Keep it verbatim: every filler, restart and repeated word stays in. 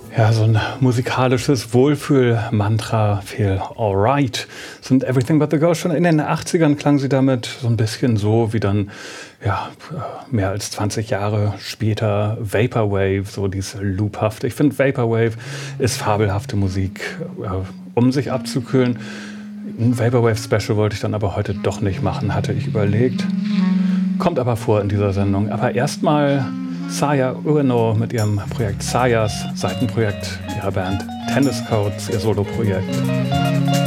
Ja, so ein musikalisches Wohlfühl-Mantra, Feel Alright, sind Everything But The Girl. Schon in den achtzigern klang sie damit so ein bisschen so wie dann, ja, mehr als zwanzig Jahre später Vaporwave, so dieses Loophafte. Ich finde, Vaporwave ist fabelhafte Musik, äh, um sich abzukühlen. Ein Vaporwave-Special wollte ich dann aber heute doch nicht machen, hatte ich überlegt. Kommt aber vor in dieser Sendung. Aber erstmal Saya Ueno mit ihrem Projekt Sayas, Seitenprojekt ihrer Band Tennis Codes, ihr Soloprojekt.